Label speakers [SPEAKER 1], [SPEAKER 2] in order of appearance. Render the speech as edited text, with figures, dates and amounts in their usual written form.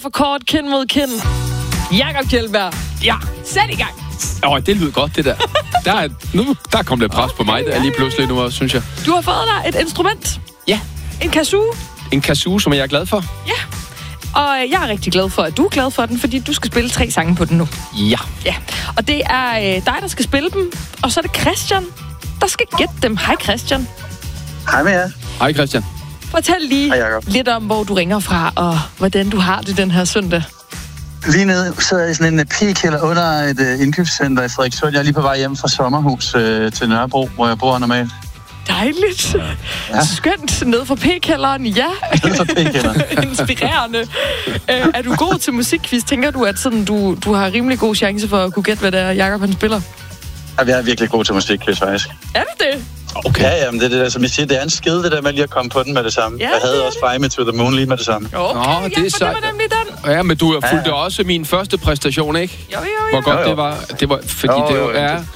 [SPEAKER 1] For kort, kind mod kind. Jakob Kjeldberg. Ja, sæt i gang.
[SPEAKER 2] Det lyder godt, det der. Der kom lidt pres på mig der lige pludselig nu også, synes jeg.
[SPEAKER 1] Du har fået dig et instrument.
[SPEAKER 2] Ja.
[SPEAKER 1] En kazoo.
[SPEAKER 2] En kazoo, som jeg er glad for.
[SPEAKER 1] Ja. Og jeg er rigtig glad for, at du er glad for den, fordi du skal spille 3 sange på den nu.
[SPEAKER 2] Ja.
[SPEAKER 1] Ja. Og det er dig, der skal spille dem. Og så er det Christian, der skal gætte dem. Hej Christian.
[SPEAKER 3] Hej med jer.
[SPEAKER 2] Hej Christian.
[SPEAKER 1] Fortæl lige
[SPEAKER 3] Hej, Jacob.
[SPEAKER 1] lidt om, hvor du ringer fra, og hvordan du har det den her søndag.
[SPEAKER 3] Lige nede sidder jeg i sådan en p-kælder under et indkøbscenter i Frederikssund. Jeg er lige på vej hjem fra sommerhus til Nørrebro, hvor jeg bor normalt.
[SPEAKER 1] Dejligt. Ja. Skønt. Ned fra p-kælderen, ja.
[SPEAKER 3] Nede fra p-kælderen.
[SPEAKER 1] Inspirerende. Er du god til musikquiz? Tænker du, at sådan, du har rimelig god chance for at kunne gætte, hvad det er, Jacob han spiller?
[SPEAKER 3] Ja, jeg er virkelig god til musikquiz, faktisk.
[SPEAKER 1] Er det det?
[SPEAKER 2] Okay.
[SPEAKER 3] Ja, men det er det der, som jeg siger, det er en skid, det der med lige at komme på den med det samme.
[SPEAKER 1] Ja,
[SPEAKER 3] jeg havde
[SPEAKER 1] det
[SPEAKER 3] også Fly Me to the Moon lige med det samme.
[SPEAKER 1] Okay,
[SPEAKER 2] Nå, det er
[SPEAKER 1] for
[SPEAKER 2] sejt.
[SPEAKER 1] det var nemlig den.
[SPEAKER 2] Ja, men du fulgte også min første præstation, ikke?
[SPEAKER 1] Jo.
[SPEAKER 2] Hvor godt
[SPEAKER 3] Jo.
[SPEAKER 2] det var. Det var fordi det jo er...